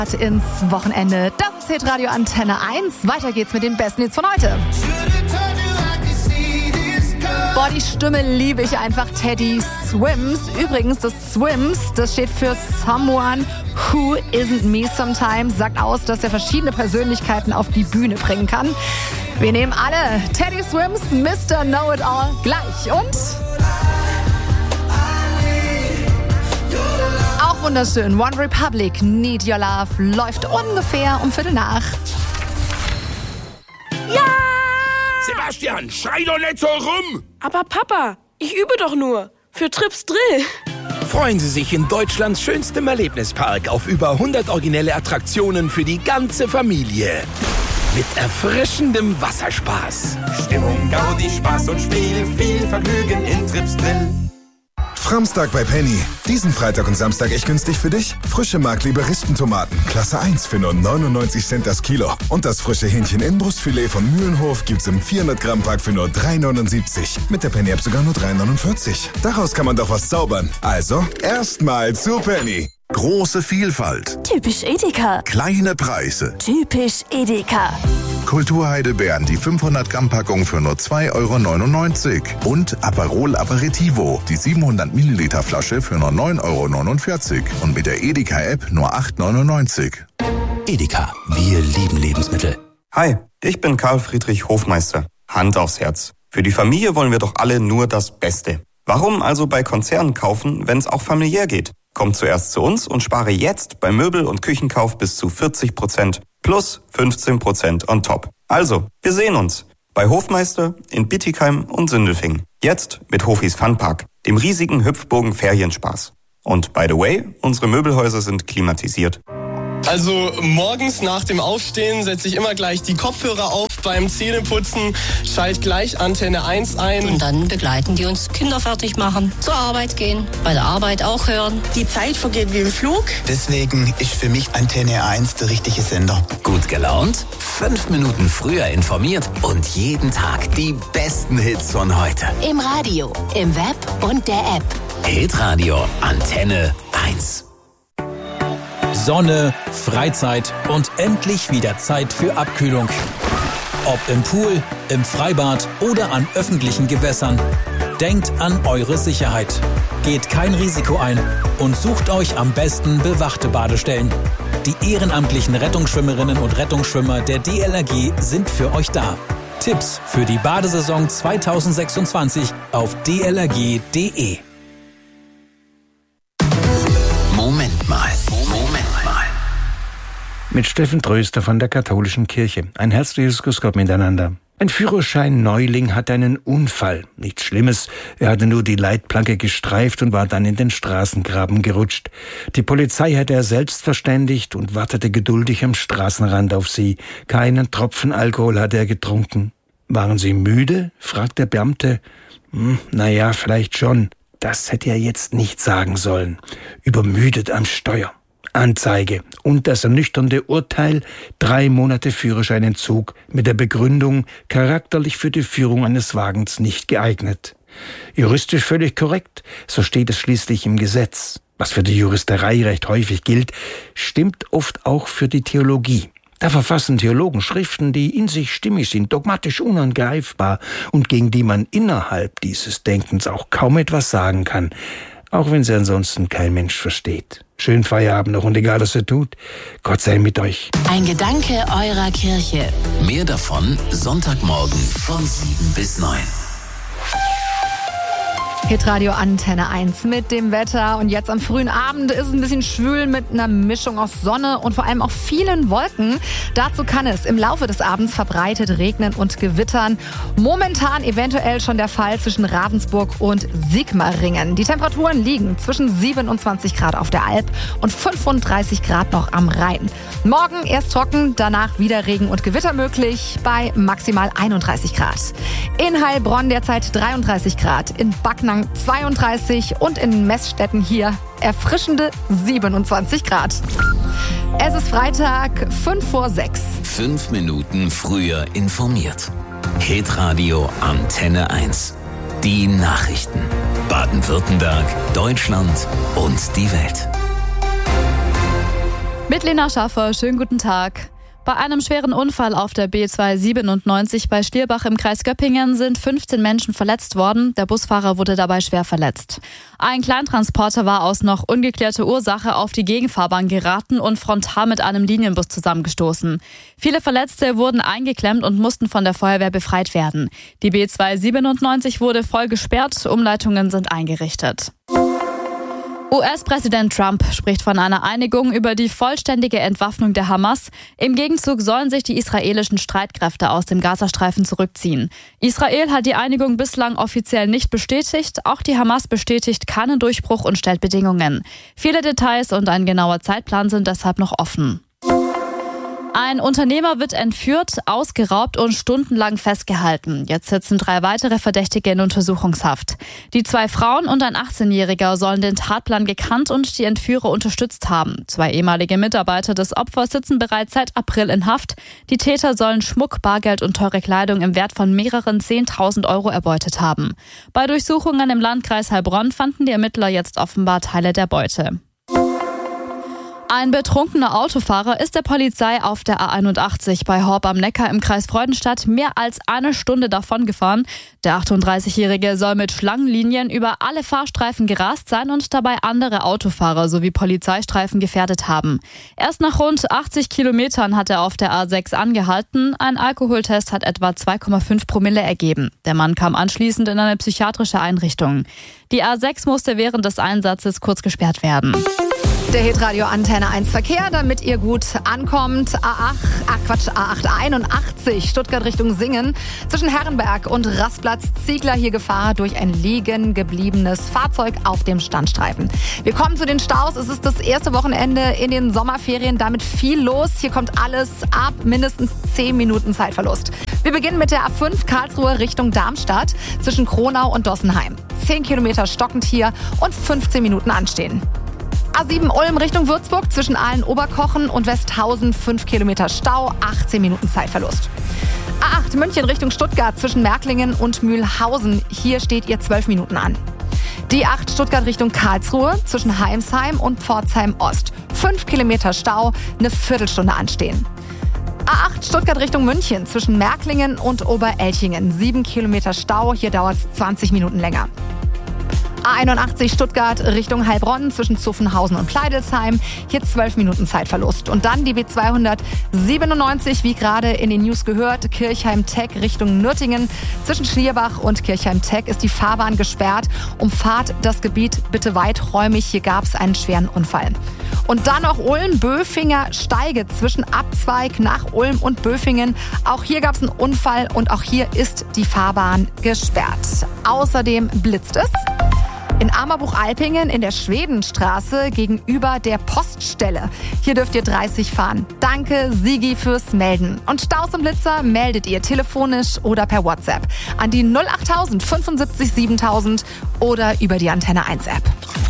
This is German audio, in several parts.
Ins Wochenende. Das ist Hitradio Antenne 1. Weiter geht's mit den besten Hits von heute. Boah, die Stimme liebe ich einfach. Teddy Swims. Übrigens, das Swims, das steht für Someone Who Isn't Me Sometimes. Sagt aus, dass er verschiedene Persönlichkeiten auf die Bühne bringen kann. Wir nehmen alle Teddy Swims, Mr. Know-It-All gleich. Und auch wunderschön. One Republic, Need Your Love, läuft ungefähr um 7:15. Ja! Sebastian, schrei doch nicht so rum! Aber Papa, ich übe doch nur. Für Trips Drill. Freuen Sie sich in Deutschlands schönstem Erlebnispark auf über 100 originelle Attraktionen für die ganze Familie. Mit erfrischendem Wasserspaß. Stimmung, Gaudi, Spaß und Spiel, viel Vergnügen in Trips Drill. Framstag bei Penny. Diesen Freitag und Samstag echt günstig für dich? Frische Markliebe Rispentomaten, Klasse 1 für nur 99 Cent das Kilo. Und das frische Hähnchen-Innenbrustfilet von Mühlenhof gibt's im 400 Gramm Pack für nur 3,79. Mit der Penny-App sogar nur 3,49. Daraus kann man doch was zaubern. Also, erstmal zu Penny. Große Vielfalt. Typisch Edeka. Kleine Preise. Typisch Edeka. Kulturheidelbeeren, die 500 Gramm Packung für nur 2,99 €. Und Aperol Aperitivo, die 700 Milliliter Flasche für nur 9,49 €. Und mit der Edeka-App nur 8,99 €. Edeka, wir lieben Lebensmittel. Hi, ich bin Karl Friedrich Hofmeister. Hand aufs Herz. Für die Familie wollen wir doch alle nur das Beste. Warum also bei Konzernen kaufen, wenn es auch familiär geht? Komm zuerst zu uns und spare jetzt bei Möbel- und Küchenkauf bis zu 40% plus 15% on top. Also, wir sehen uns bei Hofmeister in Bietigheim und Sindelfingen. Jetzt mit Hofis Funpark, dem riesigen Hüpfburgen Ferienspaß. Und by the way, unsere Möbelhäuser sind klimatisiert. Also morgens nach dem Aufstehen setze ich immer gleich die Kopfhörer auf beim Zähneputzen, schalte gleich Antenne 1 ein. Und dann begleiten die uns, Kinder fertig machen, zur Arbeit gehen, bei der Arbeit auch hören. Die Zeit vergeht wie im Flug. Deswegen ist für mich Antenne 1 der richtige Sender. Gut gelaunt, 5 Minuten früher informiert und jeden Tag die besten Hits von heute. Im Radio, im Web und der App. Hitradio Antenne 1. Sonne, Freizeit und endlich wieder Zeit für Abkühlung. Ob im Pool, im Freibad oder an öffentlichen Gewässern. Denkt an eure Sicherheit. Geht kein Risiko ein und sucht euch am besten bewachte Badestellen. Die ehrenamtlichen Rettungsschwimmerinnen und Rettungsschwimmer der DLRG sind für euch da. Tipps für die Badesaison 2026 auf dlrg.de. Moment mal. Mit Steffen Tröster von der Katholischen Kirche. Ein herzliches Grüß Gott miteinander. Ein Führerschein-Neuling hatte einen Unfall. Nichts Schlimmes, er hatte nur die Leitplanke gestreift und war dann in den Straßengraben gerutscht. Die Polizei hatte er selbst verständigt und wartete geduldig am Straßenrand auf sie. Keinen Tropfen Alkohol hatte er getrunken. »Waren Sie müde?« fragt der Beamte. »Naja, vielleicht schon.« Das hätte er jetzt nicht sagen sollen. Übermüdet am Steuer. Anzeige und das ernüchternde Urteil, 3 Monate Führerscheinentzug mit der Begründung, charakterlich für die Führung eines Wagens nicht geeignet. Juristisch völlig korrekt, so steht es schließlich im Gesetz. Was für die Juristerei recht häufig gilt, stimmt oft auch für die Theologie. Da verfassen Theologen Schriften, die in sich stimmig sind, dogmatisch unangreifbar und gegen die man innerhalb dieses Denkens auch kaum etwas sagen kann, auch wenn sie ansonsten kein Mensch versteht. Schönen Feierabend noch und egal, was ihr tut, Gott sei mit euch. Ein Gedanke eurer Kirche. Mehr davon Sonntagmorgen von 7 bis 9. Hitradio Antenne 1 mit dem Wetter. Und jetzt am frühen Abend ist es ein bisschen schwül mit einer Mischung aus Sonne und vor allem auch vielen Wolken. Dazu kann es im Laufe des Abends verbreitet regnen und gewittern. Momentan eventuell schon der Fall zwischen Ravensburg und Sigmaringen. Die Temperaturen liegen zwischen 27 Grad auf der Alp und 35 Grad noch am Rhein. Morgen erst trocken, danach wieder Regen und Gewitter möglich bei maximal 31 Grad. In Heilbronn derzeit 33 Grad, in Backnang 32 und in Messstetten hier erfrischende 27 Grad. Es ist Freitag, 5:06. 5 Minuten früher informiert. Hitradio Antenne 1. Die Nachrichten. Baden-Württemberg, Deutschland und die Welt. Mit Lena Schaffer, schönen guten Tag. Bei einem schweren Unfall auf der B297 bei Schlierbach im Kreis Göppingen sind 15 Menschen verletzt worden. Der Busfahrer wurde dabei schwer verletzt. Ein Kleintransporter war aus noch ungeklärter Ursache auf die Gegenfahrbahn geraten und frontal mit einem Linienbus zusammengestoßen. Viele Verletzte wurden eingeklemmt und mussten von der Feuerwehr befreit werden. Die B297 wurde voll gesperrt, Umleitungen sind eingerichtet. US-Präsident Trump spricht von einer Einigung über die vollständige Entwaffnung der Hamas. Im Gegenzug sollen sich die israelischen Streitkräfte aus dem Gazastreifen zurückziehen. Israel hat die Einigung bislang offiziell nicht bestätigt. Auch die Hamas bestätigt keinen Durchbruch und stellt Bedingungen. Viele Details und ein genauer Zeitplan sind deshalb noch offen. Ein Unternehmer wird entführt, ausgeraubt und stundenlang festgehalten. Jetzt sitzen 3 weitere Verdächtige in Untersuchungshaft. Die 2 Frauen und ein 18-Jähriger sollen den Tatplan gekannt und die Entführer unterstützt haben. 2 ehemalige Mitarbeiter des Opfers sitzen bereits seit April in Haft. Die Täter sollen Schmuck, Bargeld und teure Kleidung im Wert von mehreren 10.000 Euro erbeutet haben. Bei Durchsuchungen im Landkreis Heilbronn fanden die Ermittler jetzt offenbar Teile der Beute. Ein betrunkener Autofahrer ist der Polizei auf der A81 bei Horb am Neckar im Kreis Freudenstadt mehr als 1 Stunde davongefahren. Der 38-Jährige soll mit Schlangenlinien über alle Fahrstreifen gerast sein und dabei andere Autofahrer sowie Polizeistreifen gefährdet haben. Erst nach rund 80 Kilometern hat er auf der A6 angehalten. Ein Alkoholtest hat etwa 2,5 Promille ergeben. Der Mann kam anschließend in eine psychiatrische Einrichtung. Die A6 musste während des Einsatzes kurz gesperrt werden. Der Hitradio Antenne 1 Verkehr, damit ihr gut ankommt. A81 Stuttgart Richtung Singen. Zwischen Herrenberg und Rastplatz Ziegler hier Gefahr durch ein liegen gebliebenes Fahrzeug auf dem Standstreifen. Wir kommen zu den Staus. Es ist das erste Wochenende in den Sommerferien, damit viel los. Hier kommt alles ab mindestens 10 Minuten Zeitverlust. Wir beginnen mit der A5 Karlsruhe Richtung Darmstadt zwischen Kronau und Dossenheim. 10 Kilometer stockend hier und 15 Minuten anstehen. A7 Ulm Richtung Würzburg zwischen Aalen-Oberkochen und Westhausen 5 Kilometer Stau, 18 Minuten Zeitverlust. A8 München Richtung Stuttgart zwischen Märklingen und Mühlhausen. Hier steht ihr 12 Minuten an. Die 8 Stuttgart Richtung Karlsruhe zwischen Heimsheim und Pforzheim Ost. 5 Kilometer Stau, eine Viertelstunde anstehen. A8 Stuttgart Richtung München zwischen Märklingen und Oberelchingen. 7 Kilometer Stau, hier dauert es 20 Minuten länger. A81 Stuttgart Richtung Heilbronn zwischen Zuffenhausen und Pleidelsheim. Hier 12 Minuten Zeitverlust. Und dann die B297, wie gerade in den News gehört, Kirchheim-Teck Richtung Nürtingen. Zwischen Schlierbach und Kirchheim-Teck ist die Fahrbahn gesperrt. Umfahrt das Gebiet bitte weiträumig. Hier gab es einen schweren Unfall. Und dann noch Ulm-Böfinger-Steige zwischen Abzweig nach Ulm und Böfingen. Auch hier gab es einen Unfall und auch hier ist die Fahrbahn gesperrt. Außerdem blitzt es in Ammerbuch-Alpingen in der Schwedenstraße gegenüber der Poststelle. Hier dürft ihr 30 fahren. Danke, Sigi, fürs Melden. Und Staus und Blitzer meldet ihr telefonisch oder per WhatsApp an die 08000 75 7000 oder über die Antenne 1 App.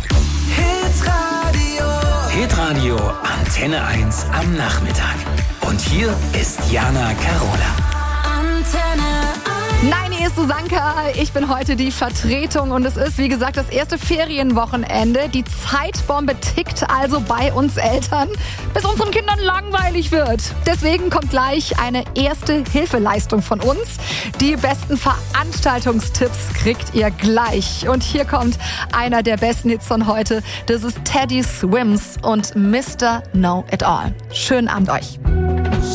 Hitradio Antenne 1 am Nachmittag. Und hier ist Jana Carola. Antenne 1. Nein, hier ist Susanka. Ich bin heute die Vertretung und es ist, wie gesagt, das erste Ferienwochenende. Die Zeitbombe tickt also bei uns Eltern, bis unseren Kindern langweilig wird. Deswegen kommt gleich eine erste Hilfeleistung von uns. Die besten Veranstaltungstipps kriegt ihr gleich. Und hier kommt einer der besten Hits von heute. Das ist Teddy Swims und Mr. Know It All. Schönen Abend euch.